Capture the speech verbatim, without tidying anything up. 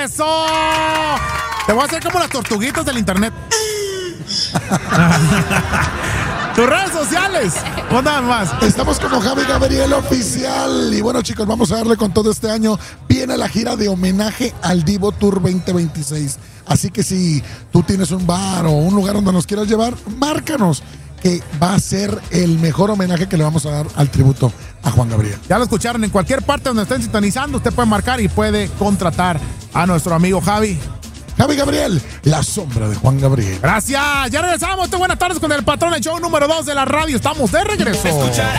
¡Eso! Te voy a hacer como las tortuguitas del internet. Tus redes sociales. Nada más. Estamos como Javi Gabriel Oficial. Y bueno, chicos, vamos a darle con todo este año. Viene la gira de homenaje al Divo Tour veinte veintiséis. Así que si tú tienes un bar o un lugar donde nos quieras llevar, márcanos, que va a ser el mejor homenaje que le vamos a dar al tributo a Juan Gabriel. Ya lo escucharon, en cualquier parte donde estén sintonizando, usted puede marcar y puede contratar a nuestro amigo Javi. Javi Gabriel, la sombra de Juan Gabriel. Gracias, ya regresamos. Buenas tardes con el patrón, el show número dos de la radio. Estamos de regreso. Escuchar